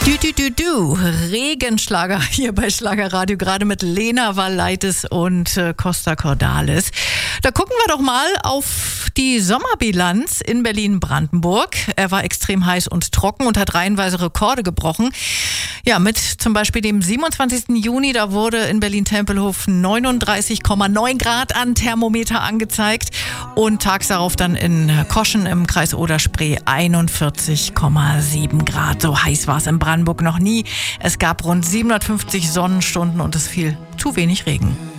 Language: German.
Du, Regenschlager hier bei Schlagerradio, gerade mit Lena Valaitis und Costa Cordalis. Da gucken wir doch mal auf die Sommerbilanz in Berlin-Brandenburg. Er war extrem heiß und trocken und hat reihenweise Rekorde gebrochen. Ja, mit zum Beispiel dem 27. Juni, da wurde in Berlin-Tempelhof 39,9 Grad an Thermometer angezeigt und tags darauf dann in Koschen im Kreis Oder-Spree 41,7 Grad. So heiß war es in Brandenburg noch nie. Es gab rund 750 Sonnenstunden und es fiel zu wenig Regen.